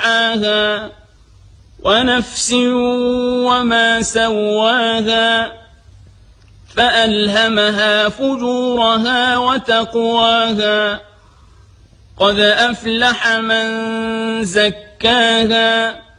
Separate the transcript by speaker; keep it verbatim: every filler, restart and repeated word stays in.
Speaker 1: ضحاها ونفس وما سواها فألهمها فجورها وتقواها قد أفلح من زكاها